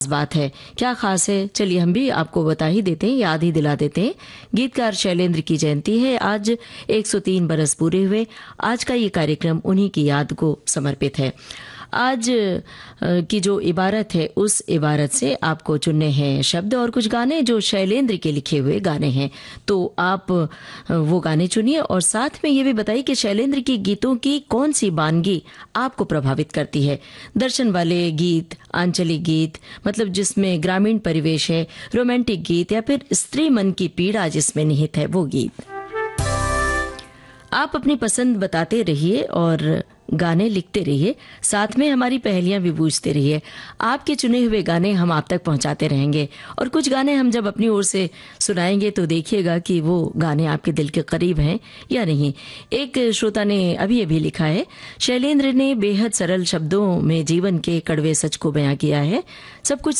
बात है, क्या खास है, चलिए हम भी आपको बता ही देते हैं, याद ही दिला देते हैं। गीतकार शैलेंद्र की जयंती है आज, 103 बरस पूरे हुए। आज का ये कार्यक्रम उन्हीं की याद को समर्पित है। आज की जो इबारत है उस इबारत से आपको चुनने हैं शब्द और कुछ गाने जो शैलेंद्र के लिखे हुए गाने हैं, तो आप वो गाने चुनिए और साथ में ये भी बताइए कि शैलेंद्र की गीतों की कौन सी वानगी आपको प्रभावित करती है। दर्शन वाले गीत, आंचलिक गीत मतलब जिसमें ग्रामीण परिवेश है, रोमांटिक गीत या फिर स्त्री मन की पीड़ा जिसमें निहित है वो गीत। आप अपनी पसंद बताते रहिए और गाने लिखते रहिए, साथ में हमारी पहेलियां भी पूछते रहिए। आपके चुने हुए गाने हम आप तक पहुंचाते रहेंगे और कुछ गाने हम जब अपनी ओर से सुनाएंगे तो देखिएगा कि वो गाने आपके दिल के करीब हैं या नहीं। एक श्रोता ने अभी अभी लिखा है, शैलेंद्र ने बेहद सरल शब्दों में जीवन के कड़वे सच को बयां किया है। सब कुछ